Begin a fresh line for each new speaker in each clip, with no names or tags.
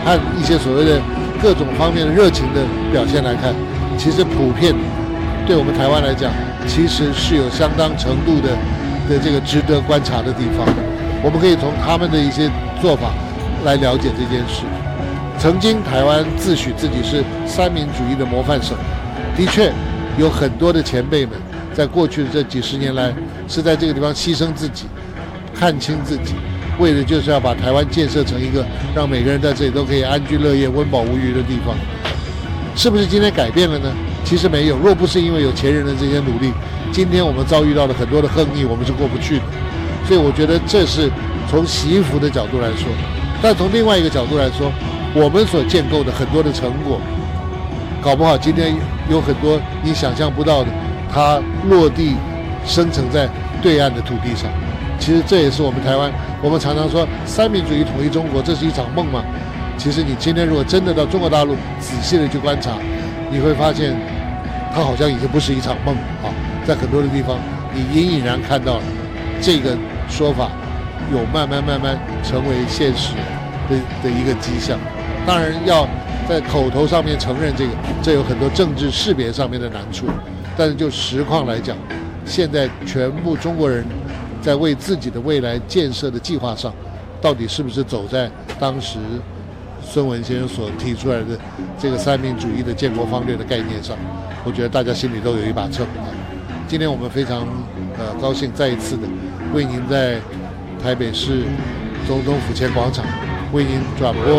和一些所谓的各种方面的热情的表现来看，其实普遍对我们台湾来讲，其实是有相当程度的这个值得观察的地方。我们可以从他们的一些做法来了解这件事。曾经台湾自诩自己是三民主义的模范省，的确有很多的前辈们在过去的这几十年来是在这个地方牺牲自己，看清自己，为的就是要把台湾建设成一个让每个人在这里都可以安居乐业、温饱无虞的地方。是不是今天改变了呢？其实没有。若不是因为有前人的这些努力，今天我们遭遇到了很多的横逆，我们是过不去的。所以我觉得这是从洗衣服的角度来说，但从另外一个角度来说，我们所建构的很多的成果，搞不好今天有很多你想象不到的，它落地生成在对岸的土地上。其实这也是我们台湾，我们常常说三民主义统一中国，这是一场梦嘛。其实你今天如果真的到中国大陆仔细的去观察，你会发现它好像已经不是一场梦啊，在很多的地方你隐隐然看到了这个说法有慢慢成为现实的一个迹象。当然要在口头上面承认这有很多政治识别上面的难处，但是就实况来讲，现在全部中国人在为自己的未来建设的计划上，到底是不是走在当时孙文先生所提出来的这个三民主义的建国方略的概念上，我觉得大家心里都有一把秤啊。今天我们非常高兴再一次的为您在台北市总统府前广场为您转播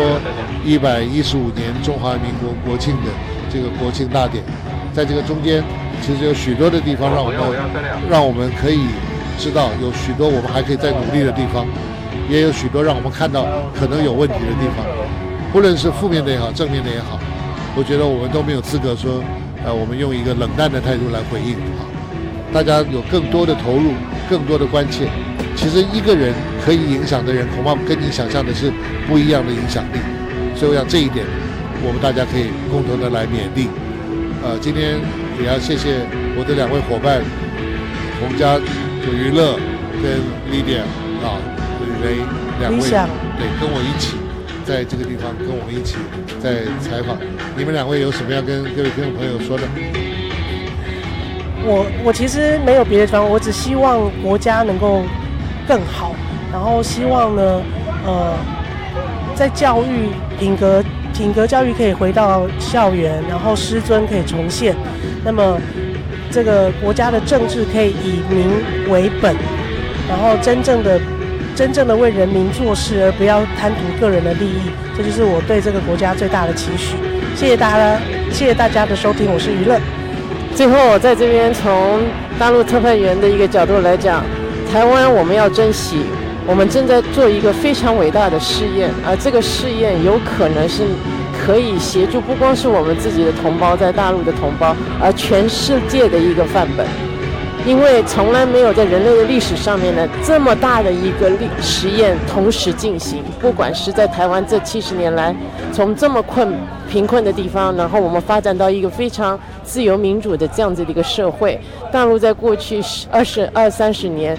115年中华民国国庆的这个国庆大典。在这个中间，其实有许多的地方让我们可以知道有许多我们还可以再努力的地方，也有许多让我们看到可能有问题的地方。不论是负面的也好，正面的也好，我觉得我们都没有资格说，我们用一个冷淡的态度来回应啊。大家有更多的投入，更多的关切。其实一个人可以影响的人，恐怕跟你想象的是不一样的影响力。所以我想这一点，我们大家可以共同的来勉励。今天也要谢谢我的两位伙伴，洪家娱乐跟 Lydia 啊，雷两位，对，跟我一起。在这个地方跟我们一起在采访，你们两位有什么要跟各位听众朋友说的？
我其实没有别的地方，我只希望国家能够更好，然后希望呢，在教育品格教育可以回到校园，然后师尊可以重现，那么这个国家的政治可以以民为本，然后真正的为人民做事，而不要贪图个人的利益，这就是我对这个国家最大的期许。谢谢大家的收听，我是娱乐。
最后，我在这边从大陆特派员的一个角度来讲，台湾我们要珍惜，我们正在做一个非常伟大的试验，而这个试验有可能是可以协助不光是我们自己的同胞，在大陆的同胞，而全世界的一个范本。因为从来没有在人类的历史上面呢这么大的一个实验同时进行，不管是在台湾这70年来，从这么贫困的地方，然后我们发展到一个非常自由民主的这样子的一个社会，大陆在过去20-30年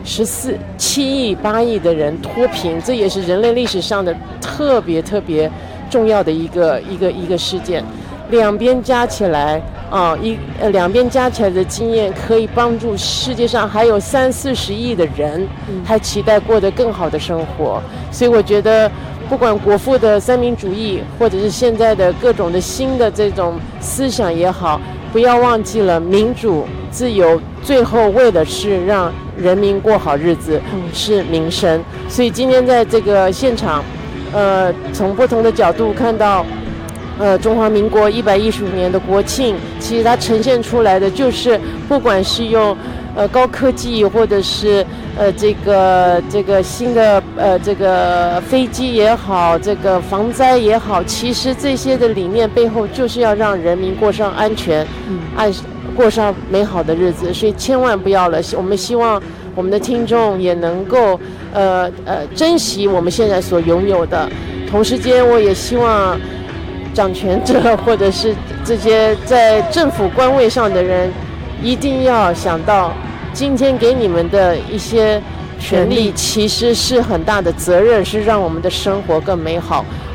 7亿8亿的人脱贫，这也是人类历史上的特别重要的一个事件。两边加起来两边加起来的经验可以帮助世界上还有30-40亿的人还期待过得更好的生活。所以我觉得不管国父的三民主义，或者是现在的各种的新的这种思想也好，不要忘记了民主自由最后为的是让人民过好日子，是民生。所以今天在这个现场从不同的角度看到中华民国115年的国庆，其实它呈现出来的就是不管是用高科技，或者是这个新的这个飞机也好，这个防灾也好，其实这些的理念背后就是要让人民过上安全过上美好的日子。所以千万不要了，我们希望我们的听众也能够珍惜我们现在所拥有的。同时间我也希望掌权者或者是这些在政府官位上的人一定要想到，今天给你们的一些权利其实是很大的责任，是让我们的生活更美好。